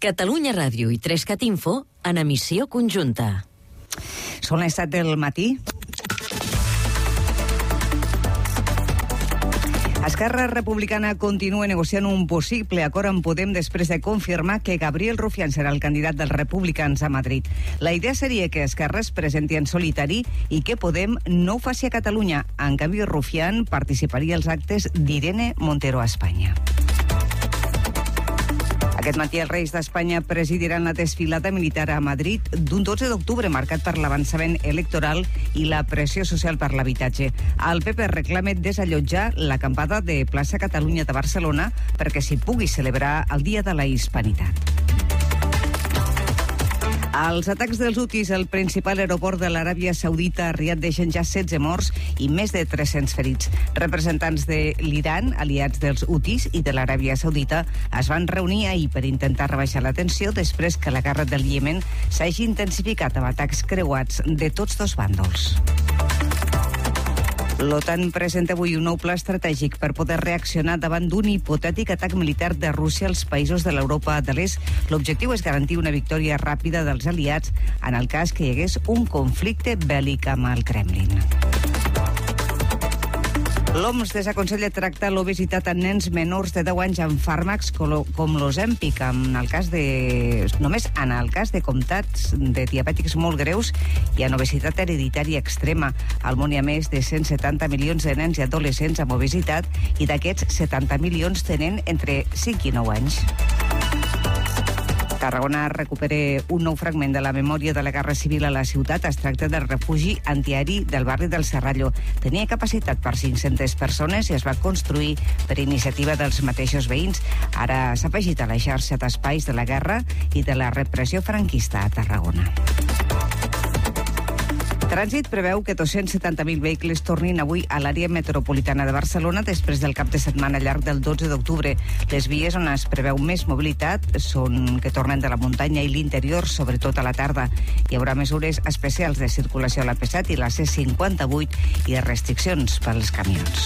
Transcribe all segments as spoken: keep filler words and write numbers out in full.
Catalunya Ràdio i Trescat Info en emissió conjunta. Són les set del matí. Esquerra Republicana continua negociant un possible acord amb Podem després de confirmar que Gabriel Rufián serà el candidat dels republicans a Madrid. La idea seria que Esquerra es presenti en solitari i que Podem no ho faci a Catalunya. En canvi, Rufián participaria als actes d'Irene Montero a Espanya. Aquest matí els Reis d'Espanya presidiran la desfilada militar a Madrid d'un dotze d'octubre marcat per l'avançament electoral i la pressió social per l'habitatge. El P P reclama desallotjar l'acampada de plaça Catalunya de Barcelona perquè s'hi pugui celebrar el Dia de la Hispanitat. Els atacs dels hutis al principal aeroport de l'Aràbia Saudita a Riad deixen ja setze morts i més de tres-cents ferits. Representants de l'Iran, aliats dels hutis i de l'Aràbia Saudita, es van reunir ahir per intentar rebaixar la tensió després que la guerra del Iemen s'hagi intensificat amb atacs creuats de tots dos bàndols. L'OTAN presenta avui un nou pla estratègic per poder reaccionar davant d'un hipotètic atac militar de Rússia als països de l'Europa de l'Est. L'objectiu és garantir una victòria ràpida dels aliats en el cas que hi hagués un conflicte bèl·lic amb el Kremlin. L'O M S desaconsella tractar l'obesitat en nens menors de deu anys amb fàrmacs com l'Ozempic, en el cas de, només en el cas de comtats de diabètics molt greus i en obesitat hereditària extrema. Al món hi ha més de cent setanta milions de nens i adolescents amb obesitat i d'aquests setanta milions tenen entre cinc i nou anys. Tarragona recupera un nou fragment de la memòria de la Guerra Civil a la ciutat. Es tracta del refugi antiaeri del barri del Serrallo. Tenia capacitat per cinc-centes persones i es va construir per iniciativa dels mateixos veïns. Ara s'ha afegit a la xarxa d'espais de la guerra i de la repressió franquista a Tarragona. Trànsit preveu que dos-cents setanta mil vehicles tornin avui a l'àrea metropolitana de Barcelona després del cap de setmana llarg del dotze d'octubre. Les vies on es preveu més mobilitat són que tornen de la muntanya i l'interior, sobretot a la tarda. Hi haurà mesures especials de circulació a l'A P set i la C cinquanta-vuit i restriccions pels camions.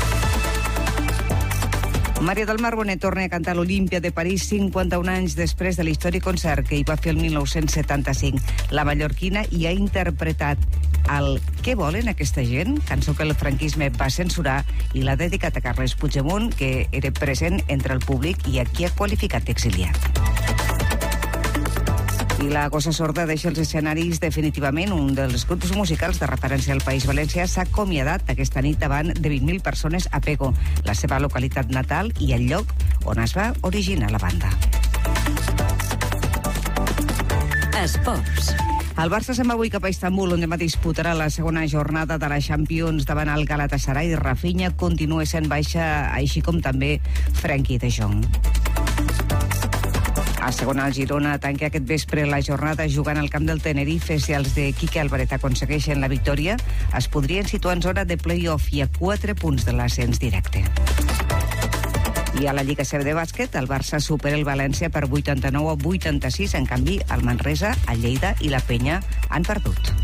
Maria del Mar Bonet torna a cantar a l'Olímpia de París cinquanta-un anys després de l'històric concert que hi va fer el mil nou-cents setanta-cinc. La mallorquina hi ha interpretat el Què volen aquesta gent?, cançó que el franquisme va censurar i l'ha dedicat a Carles Puigdemont, que era present entre el públic i a qui ha qualificat d'exiliat. I la Gossa Sorda deixa els escenaris definitivament. Un dels grups musicals de referència al País Valencià s'ha acomiadat aquesta nit davant de vint mil persones a Pego, la seva localitat natal i el lloc on es va originar la banda. Esports. El Barça se'n va avui cap a Istanbul, on demà disputarà la segona jornada de la Champions davant el Galatasaray. Rafinha continua sent baixa, així com també Frenkie de Jong. A segona, el Girona tanca aquest vespre la jornada jugant al camp del Tenerife. Si els de Quique Álvarez aconsegueixen la victòria, es podrien situar en zona de play-off i a quatre punts de l'ascens directe. I a la Lliga C B de bàsquet, el Barça supera el València per vuitanta-nou a vuitanta-sis. En canvi, el Manresa, el Lleida i la Penya han perdut.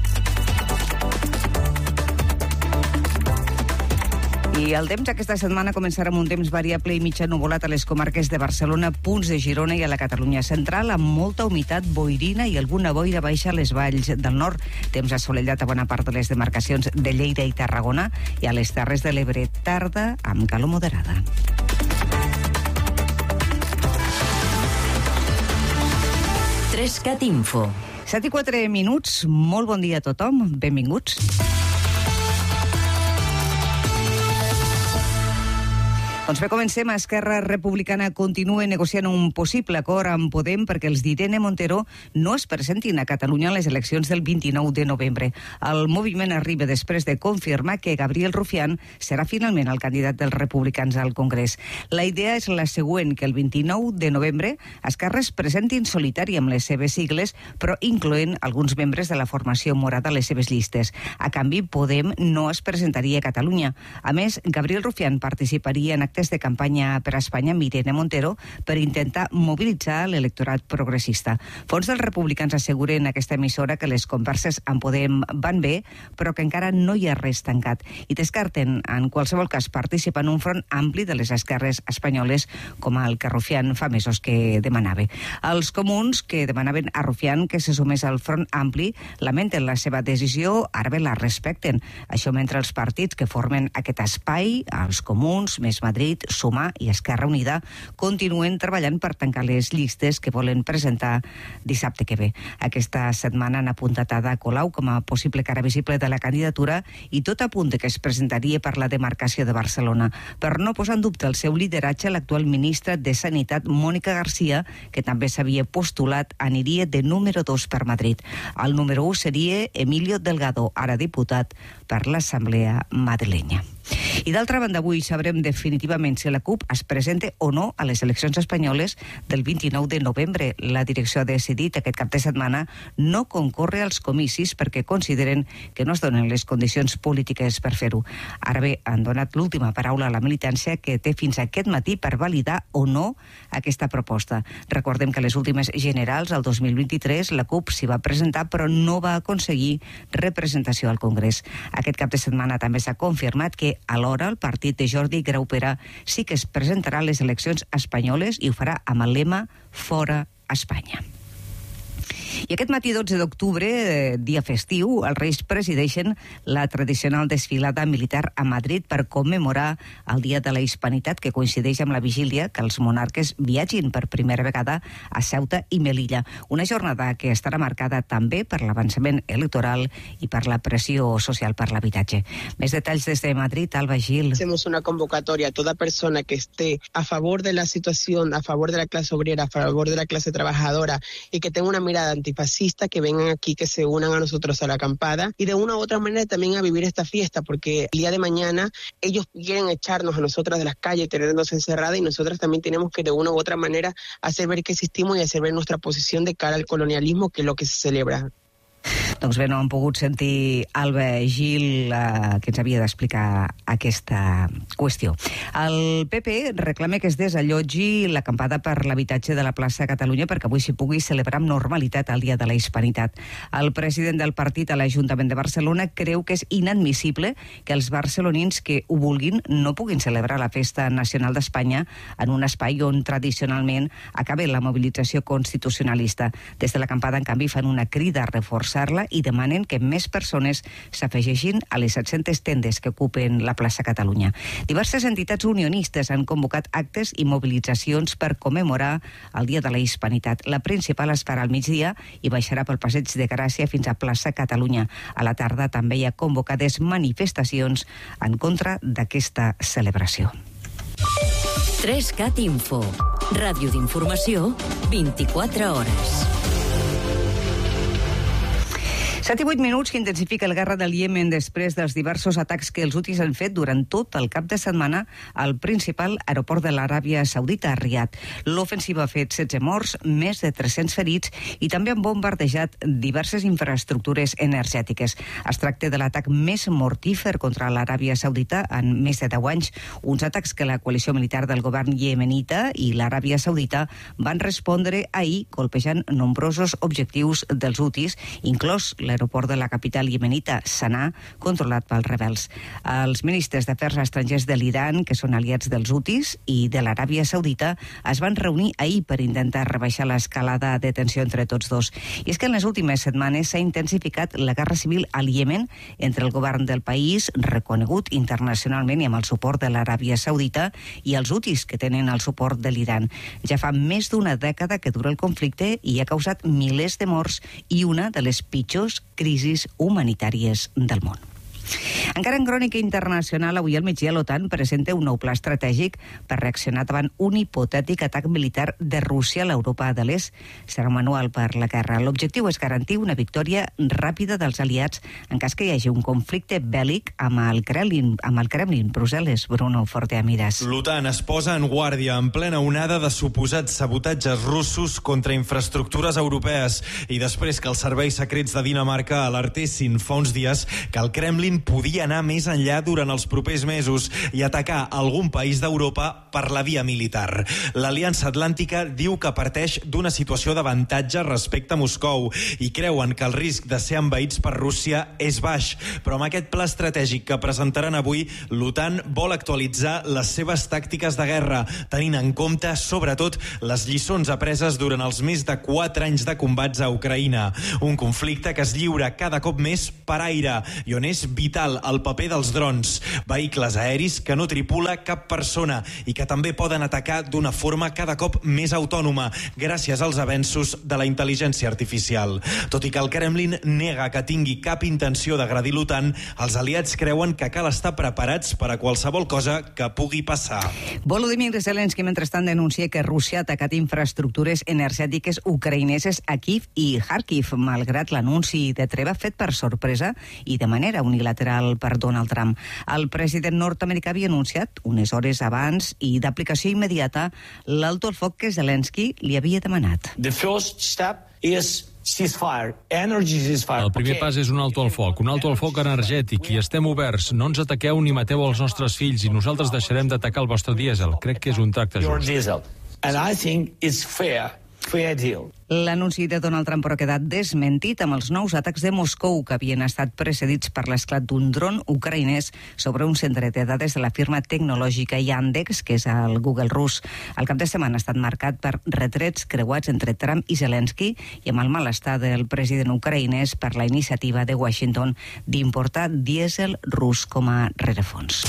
I el temps aquesta setmana començarà amb un temps variable i mitjà nuvolat a les comarques de Barcelona, punts de Girona i a la Catalunya central, amb molta humitat boirina i alguna boira baixa a les valls del nord. Temps assolellat a bona part de les demarcacions de Lleida i Tarragona i a les Terres de l'Ebre, tarda amb calor moderada. Trescat Info. set i quatre minuts, molt bon dia a tothom, benvinguts. Doncs bé, comencem. Esquerra Republicana continua negociant un possible acord amb Podem perquè els d'Irene Montero no es presentin a Catalunya a les eleccions del vint-i-nou de novembre. El moviment arriba després de confirmar que Gabriel Rufián serà finalment el candidat dels republicans al Congrés. La idea és la següent, que el vint-i-nou de novembre Esquerra es presenti en solitari amb les seves sigles, però incloent alguns membres de la formació morada a les seves llistes. A canvi, Podem no es presentaria a Catalunya. A més, Gabriel Rufián participaria en actes actes de campanya per a Espanya amb Irene Montero per intentar mobilitzar l'electorat progressista. Fons dels republicans asseguren a aquesta emissora que les converses amb Podem van bé, però que encara no hi ha res tancat. I descarten, en qualsevol cas, participar en un front ampli de les esquerres espanyoles, com el que Rufián fa mesos que demanava. Els comuns, que demanaven a Rufián que se sumés al front ampli, lamenten la seva decisió, ara bé la respecten. Això mentre els partits que formen aquest espai, els comuns, Més Madrid, Sumar i Esquerra Unida, continuen treballant per tancar les llistes que volen presentar dissabte que ve. Aquesta setmana han apuntat a Ada Colau com a possible cara visible de la candidatura i tot apunta que es presentaria per la demarcació de Barcelona. Per no posar en dubte el seu lideratge, l'actual ministra de Sanitat, Mònica García, que també s'havia postulat, aniria de número dos per Madrid. El número u seria Emilio Delgado, ara diputat per l'Assemblea madrilenya. I d'altra banda, avui sabrem definitivament si la CUP es presenta o no a les eleccions espanyoles del vint-i-nou de novembre. La direcció ha decidit aquest cap de setmana no concórrer als comicis perquè consideren que no es donen les condicions polítiques per fer-ho. Ara bé, han donat l'última paraula a la militància, que té fins aquest matí per validar o no aquesta proposta. Recordem que a les últimes generals, el dos mil vint-i-tres, la CUP s'hi va presentar però no va aconseguir representació al Congrés. Aquest cap de setmana també s'ha confirmat que alhora el partit de Jordi Graupera sí que es presentarà a les eleccions espanyoles i ho farà amb el lema Fora Espanya. I aquest matí dotze d'octubre, dia festiu, els Reis presideixen la tradicional desfilada militar a Madrid per commemorar el Dia de la Hispanitat, que coincideix amb la vigília que els monarques viatgin per primera vegada a Ceuta i Melilla. Una jornada que estarà marcada també per l'avançament electoral i per la pressió social per l'habitatge. Més detalls des de Madrid, Alba Gil. Hacemos una convocatoria a toda persona que esté a favor de la situación, a favor de la clase obrera, a favor de la clase trabajadora y que tenga una mirada antifascista, que vengan aquí, que se unan a nosotros a la acampada y de una u otra manera también a vivir esta fiesta, porque el día de mañana ellos quieren echarnos a nosotras de las calles, tenernos encerradas, y nosotras también tenemos que de una u otra manera hacer ver que existimos y hacer ver nuestra posición de cara al colonialismo, que es lo que se celebra. Doncs bé, no hem pogut sentir Alba Gil, eh, que ens havia d'explicar aquesta qüestió. El P P reclama que es desallotgi l'acampada per l'habitatge de la plaça Catalunya perquè avui s'hi pugui celebrar amb normalitat el Dia de la Hispanitat. El president del partit a l'Ajuntament de Barcelona creu que és inadmissible que els barcelonins que ho vulguin no puguin celebrar la Festa Nacional d'Espanya en un espai on tradicionalment acaba la mobilització constitucionalista. Des de l'acampada, en canvi, fan una crida a reforçar-la i demanen que més persones s'afegeixin a les set-centes tendes que ocupen la plaça Catalunya. Diverses entitats unionistes han convocat actes i mobilitzacions per commemorar el Dia de la Hispanitat. La principal es farà al migdia i baixarà pel Passeig de Gràcia fins a plaça Catalunya. A la tarda també hi ha convocades manifestacions en contra d'aquesta celebració. tres cat Info. Ràdio d'informació, vint-i-quatre hores. set i vuit minuts que intensifica la guerra del Iemen després dels diversos atacs que els hutis han fet durant tot el cap de setmana al principal aeroport de l'Aràbia Saudita, a Riad. L'ofensiva ha fet setze morts, més de tres-cents ferits i també han bombardejat diverses infraestructures energètiques. Es tracta de l'atac més mortífer contra l'Aràbia Saudita en més de deu anys, uns atacs que la coalició militar del govern iemenita i l'Aràbia Saudita van respondre ahir colpejant nombrosos objectius dels hutis, inclòs l'aeroport de la capital iemenita, Sanà, controlat pels rebels. Els ministres d'Afers Estrangers de l'Iran, que són aliats dels hutis, i de l'Aràbia Saudita, es van reunir ahir per intentar rebaixar l'escalada de tensió entre tots dos. I és que en les últimes setmanes s'ha intensificat la guerra civil al Iemen entre el govern del país, reconegut internacionalment i amb el suport de l'Aràbia Saudita, i els hutis, que tenen el suport de l'Iran. Ja fa més d'una dècada que dura el conflicte i ha causat milers de morts i una de les pitjors crisis humanitàries del món. Encara en crònica internacional, avui al migdia l'OTAN presenta un nou pla estratègic per reaccionar davant un hipotètic atac militar de Rússia a l'Europa de l'Est. Serà un manual per la guerra. L'objectiu és garantir una victòria ràpida dels aliats en cas que hi hagi un conflicte bèl·lic amb el Kremlin, amb el Kremlin, Brussel·les. Bruno Forteamiras. L'OTAN es posa en guàrdia en plena onada de suposats sabotatges russos contra infraestructures europees i després que els serveis secrets de Dinamarca alertessin fa uns dies que el Kremlin Occident podia anar més enllà durant els propers mesos i atacar algun país d'Europa per la via militar. L'Aliança Atlàntica diu que parteix d'una situació d'avantatge respecte a Moscou i creuen que el risc de ser envaïts per Rússia és baix, però amb aquest pla estratègic que presentaran avui, l'OTAN vol actualitzar les seves tàctiques de guerra, tenint en compte, sobretot, les lliçons apreses durant els més de quatre anys de combats a Ucraïna. Un conflicte que es lliura cada cop més per aire i on és vital el paper dels drons, vehicles aeris que no tripula cap persona i que també poden atacar d'una forma cada cop més autònoma gràcies als avenços de la intel·ligència artificial. Tot i que el Kremlin nega que tingui cap intenció d'agredir l'OTAN, els aliats creuen que cal estar preparats per a qualsevol cosa que pugui passar. Volodymyr Zelensky, mentrestant, denuncia que Rússia ha atacat infraestructures energètiques ucraïneses a Kiev i Kharkiv, malgrat l'anunci de treva fet per sorpresa i de manera unilateral per Donald Trump. El president nord-americà havia anunciat, unes hores abans i d'aplicació immediata, l'alto al foc que Zelensky li havia demanat. The first step is ceasefire, energy ceasefire. El primer pas és un alto al foc, un alto al foc energètic, i estem oberts. No ens ataqueu ni mateu els nostres fills i nosaltres deixarem d'atacar el vostre dièsel. Crec que és un tracte Your just. diesel. And I think it's fair, fair deal. L'anunci de Donald Trump però ha quedat desmentit amb els nous atacs de Moscou que havien estat precedits per l'esclat d'un dron ucraïnès sobre un centre de dades de la firma tecnològica Yandex, que és el Google rus. El cap de setmana ha estat marcat per retrets creuats entre Trump i Zelensky i amb el malestar del president ucraïnès per la iniciativa de Washington d'importar dièsel rus com a rerefons.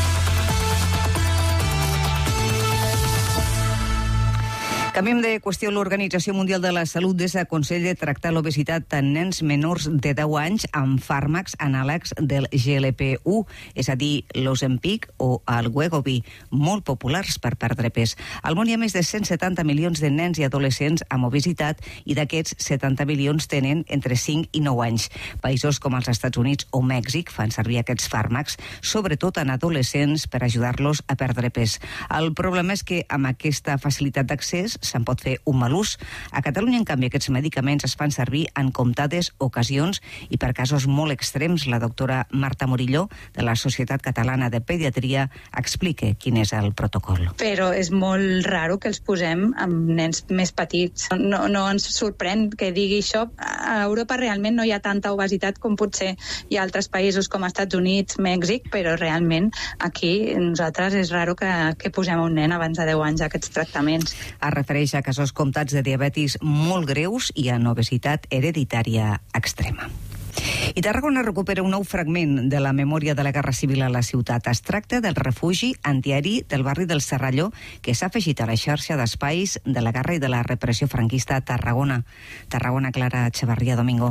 Canviem de qüestió. L'Organització Mundial de la Salut desaconsella tractar l'obesitat en nens menors de deu anys amb fàrmacs anàlegs del G L P u, és a dir, l'Ozempic o el Wegovy, molt populars per perdre pes. Al món hi ha més de cent setanta milions de nens i adolescents amb obesitat i d'aquests setanta milions tenen entre cinc i nou anys. Països com els Estats Units o Mèxic fan servir aquests fàrmacs, sobretot en adolescents, per ajudar-los a perdre pes. El problema és que amb aquesta facilitat d'accés se'n pot fer un mal ús. A Catalunya, en canvi, aquests medicaments es fan servir en comptades ocasions i per casos molt extrems. La doctora Marta Murillo, de la Societat Catalana de Pediatria, explica quin és el protocol. Però és molt raro que els posem amb nens més petits. No, no ens sorprèn que digui això. A Europa realment no hi ha tanta obesitat com potser hi ha altres països com Estats Units, Mèxic, però realment aquí nosaltres és raro que, que posem un nen abans de deu anys aquests tractaments. Es refereix a casos comptats de diabetis molt greus i en obesitat hereditària extrema. I Tarragona recupera un nou fragment de la memòria de la Guerra Civil a la ciutat. Es tracta del refugi antiaeri del barri del Serralló, que s'ha afegit a la xarxa d'espais de la guerra i de la repressió franquista a Tarragona. Tarragona, Clara Echevarría Domingo.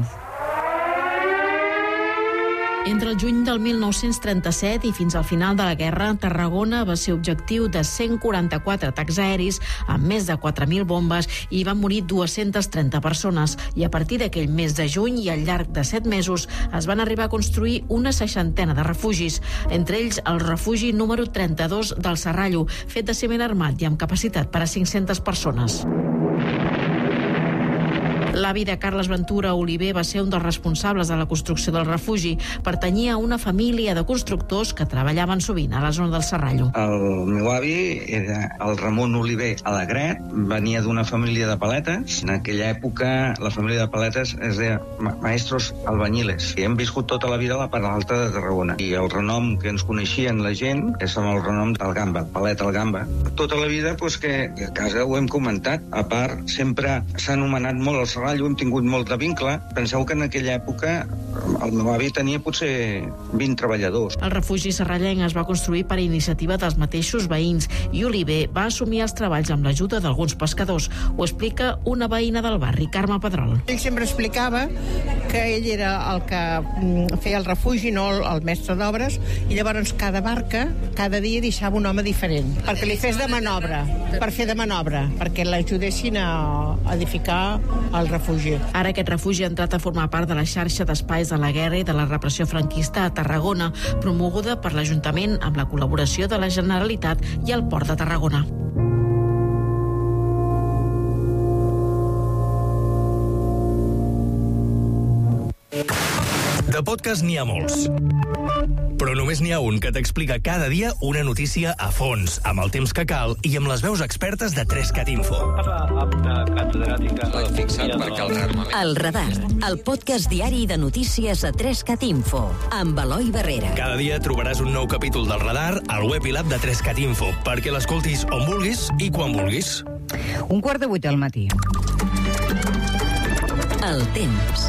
Entre el juny del mil nou-cents trenta-set i fins al final de la guerra, Tarragona va ser objectiu de cent quaranta-quatre atacs aeris amb més de quatre mil bombes i van morir dues-centes trenta persones. I a partir d'aquell mes de juny i al llarg de set mesos es van arribar a construir una seixantena de refugis, entre ells el refugi número trenta-dos del Serrallo, fet de ciment armat i amb capacitat per a cinc-centes persones. L'avi de Carles Ventura Oliver va ser un dels responsables de la construcció del refugi. Pertanyia a una família de constructors que treballaven sovint a la zona del Serrallo. El meu avi era el Ramon Oliver Alegret, venia d'una família de paletes. En aquella època la família de paletes es deia maestros albañiles. I hem viscut tota la vida a la part alta de Tarragona. I el renom que ens coneixien la gent és amb el renom del Gamba, Palet al Gamba. Tota la vida, doncs, que a casa ho hem comentat. A part, sempre s'ha anomenat molt el Serrallo, hem tingut molt de vincle. Penseu que en aquella època el meu avi tenia potser vint treballadors. El refugi serrallenc es va construir per iniciativa dels mateixos veïns i Oliver va assumir els treballs amb l'ajuda d'alguns pescadors. Ho explica una veïna del barri, Carme Pedrol. Ell sempre explicava que ell era el que feia el refugi, no el mestre d'obres, i llavors cada barca cada dia deixava un home diferent, perquè li fes de manobra, per fer de manobra, perquè l'ajudessin a edificar el refugi. Ara aquest refugi ha entrat a formar part de la xarxa d'espais de la guerra i de la repressió franquista a Tarragona, promoguda per l'Ajuntament amb la col·laboració de la Generalitat i el Port de Tarragona. De podcast n'hi ha molts. Però només n'hi ha un que t'explica cada dia una notícia a fons, amb el temps que cal i amb les veus expertes de tres cat info. El Radar, el podcast diari de notícies a tres cat info, amb Eloi Barrera. Cada dia trobaràs un nou capítol del Radar al web i l'app de tres cat info, perquè l'escoltis on vulguis i quan vulguis. Un quart de vuit al matí. El temps.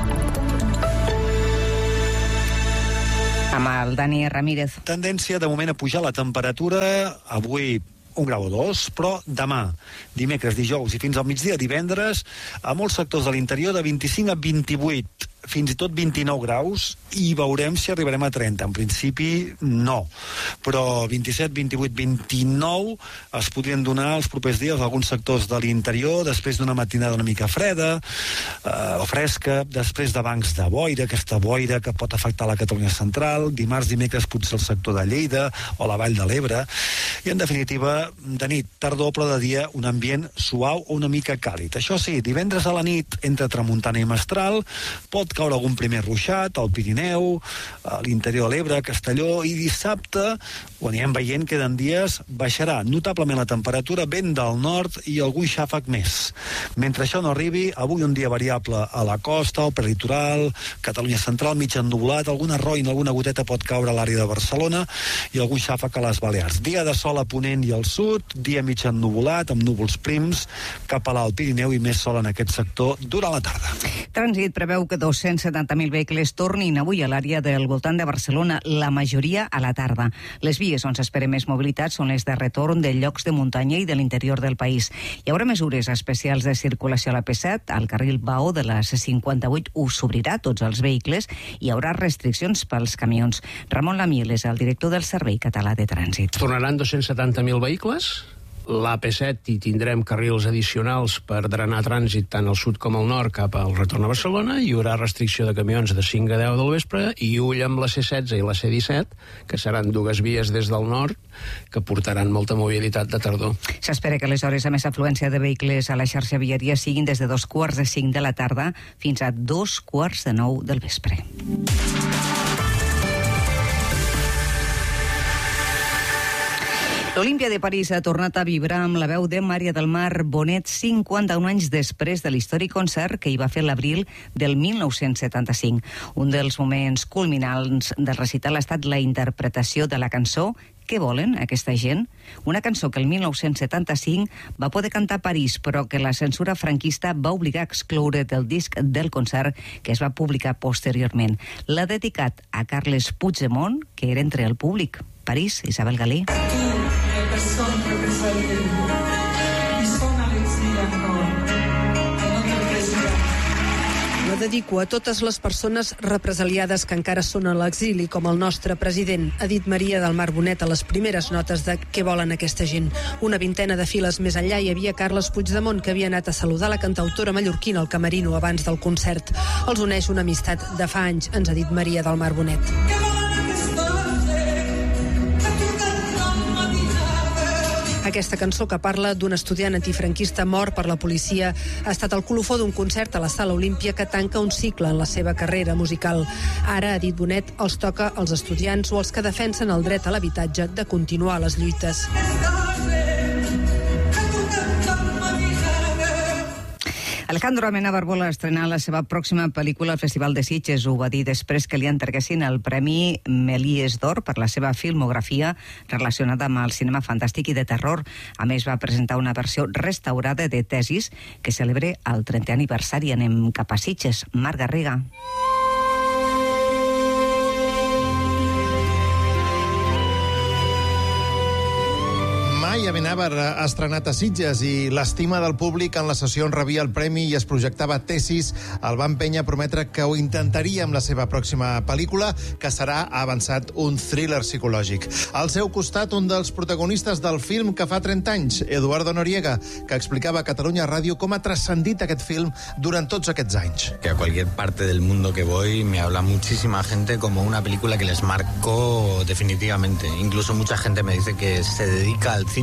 Amb el Dani Ramírez. Tendència de moment a pujar la temperatura, avui un grau o dos, però demà, dimecres, dijous i fins al migdia divendres, a molts sectors de l'interior de vint-i-cinc a vint-i-vuit, fins i tot vint-i-nou graus, i veurem si arribarem a trenta. En principi, no. Però vint-i-set, vint-i-vuit, vint-i-nou es podrien donar els propers dies a alguns sectors de l'interior, després d'una matinada una mica freda eh, o fresca, després de bancs de boira, aquesta boira que pot afectar la Catalunya central, dimarts, dimecres potser el sector de Lleida o la Vall de l'Ebre, i en definitiva, de nit, tardor, però de dia, un ambient suau o una mica càlid. Això sí, divendres a la nit, entre tramuntana i mestral, pot caure algun primer ruixat al Pirineu, a l'interior de l'Ebre, Castelló, i dissabte ho anirem veient que en dies baixarà notablement la temperatura, vent del nord i algun xàfec més. Mentre això no arribi, avui un dia variable a la costa, al prelitoral, Catalunya central, mig ennuvolat, alguna roina, alguna goteta pot caure a l'àrea de Barcelona i algun xàfec a les Balears. Dia de sol a ponent i al sud, dia mig ennuvolat, amb núvols prims, cap a l'Alt Pirineu i més sol en aquest sector durant la tarda. Trànsit preveu que dos-cents setanta mil vehicles tornin avui a l'àrea del voltant de Barcelona, la majoria a la tarda. Les vies on s'espera més mobilitat són les de retorn de llocs de muntanya i de l'interior del país. Hi haurà mesures especials de circulació a la P set, al carril Baó de la C cinquanta-vuit us obrirà tots els vehicles i hi haurà restriccions pels camions. Ramon Lamiel és el director del Servei Català de Trànsit. Tornaran dos-cents setanta mil vehicles. La P set hi tindrem carrils addicionals per drenar trànsit tant al sud com al nord cap al retorn a Barcelona. Hi haurà restricció de camions de cinc a deu del vespre i ull amb la C setze i la C disset, que seran dues vies des del nord que portaran molta mobilitat de tardor. S'espera que les hores de més afluència de vehicles a la xarxa viària siguin des de dos quarts de cinc de la tarda fins a dos quarts de nou del vespre. L'Olímpia de París ha tornat a vibrar amb la veu de Maria del Mar Bonet cinquanta-un anys després de l'històric concert que hi va fer l'abril del mil nou-cents setanta-cinc. Un dels moments culminants del recital ha estat la interpretació de la cançó Què volen aquesta gent? Una cançó que el mil nou-cents setanta-cinc va poder cantar a París, però que la censura franquista va obligar a excloure del disc del concert que es va publicar posteriorment. L'ha dedicat a Carles Puigdemont, que era entre el públic. París, Isabel Galí. La dedico a totes les persones represaliades que encara són a l'exili, com el nostre president, ha dit Maria del Mar Bonet a les primeres notes de Què volen aquesta gent. Una vintena de files més enllà hi havia Carles Puigdemont, que havia anat a saludar la cantautora mallorquina al camerino abans del concert. Els uneix una amistat de fa anys, ens ha dit Maria del Mar Bonet. Aquesta cançó, que parla d'un estudiant antifranquista mort per la policia, ha estat el colofó d'un concert a la Sala Olímpia que tanca un cicle en la seva carrera musical. Ara, ha dit Bonet, els toca als estudiants o als que defensen el dret a l'habitatge de continuar les lluites. Alejandro Amenábar vol estrenar la seva pròxima pel·lícula al Festival de Sitges. Ho va dir després que li enterguessin el Premi Méliès d'Or per la seva filmografia relacionada amb el cinema fantàstic i de terror. A més, va presentar una versió restaurada de Tesis que celebra el trentè aniversari. Anem cap a Sitges. Marc Garriga. Mai Amenábar ha estrenat a Sitges i l'estima del públic en la sessió on rebia el premi i es projectava Tesis el va empènyer a prometre que ho intentaria amb la seva pròxima pel·lícula, que serà, ha avançat, un thriller psicològic. Al seu costat, un dels protagonistes del film que fa trenta anys, Eduardo Noriega, que explicava a Catalunya Ràdio com ha transcendit aquest film durant tots aquests anys. Que a cualquier parte del mundo que voy me habla muchísima gente como una película que les marcó definitivamente. Incluso mucha gente me dice que se dedica al cine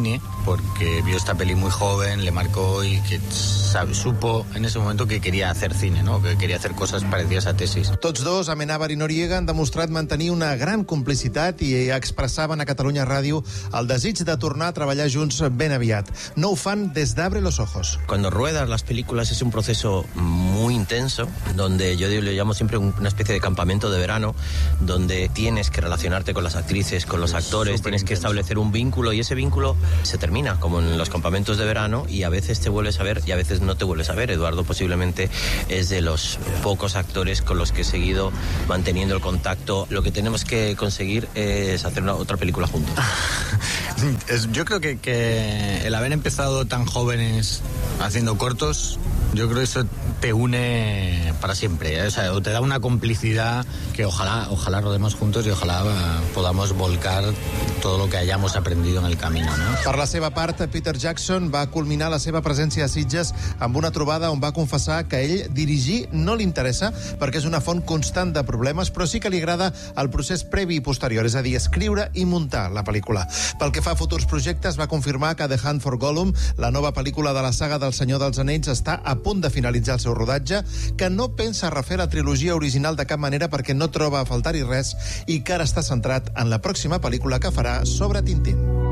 cine porque vio esta peli muy joven, le marcó y que sabe, supo en ese momento que quería hacer cine, ¿no? Que quería hacer cosas parecidas a Tesis. Tots dos, Amenábar i Noriega, han demostrat mantenir una gran complicitat i expressaven a Catalunya Ràdio el desig de tornar a treballar junts ben aviat. No ho fan des d'Abre los ojos. Cuando ruedas las películas es un proceso muy intenso, donde yo lo llamo siempre una especie de campamento de verano, donde tienes que relacionarte con las actrices, con los actores, tienes que establecer un vínculo y ese vínculo se termina, como en los campamentos de verano, y a veces te vuelves a ver y a veces no te vuelves a ver. Eduardo posiblemente es de los pocos actores con los que he seguido manteniendo el contacto. Lo que tenemos que conseguir es hacer una, otra película juntos. Yo creo que, que el haber empezado tan jóvenes haciendo cortos, yo creo que eso te une para siempre, ¿eh? O sea, o te da una complicidad que ojalá, ojalá rodemos juntos y ojalá uh, podamos volcar todo lo que hayamos aprendido en el camino, ¿no? Per la seva part, Peter Jackson va culminar la seva presència a Sitges amb una trobada on va confessar que ell dirigir no li interessa perquè és una font constant de problemes, però sí que li agrada el procés previ i posterior, és a dir, escriure i muntar la pel·lícula. Pel que fa a futurs projectes, va confirmar que The Hunt for Gollum, la nova pel·lícula de la saga del Senyor dels Anells, està a punt de finalitzar el seu rodatge, que no pensa refer la trilogia original de cap manera perquè no troba a faltar-hi res i que ara està centrat en la pròxima pel·lícula que farà sobre Tintín.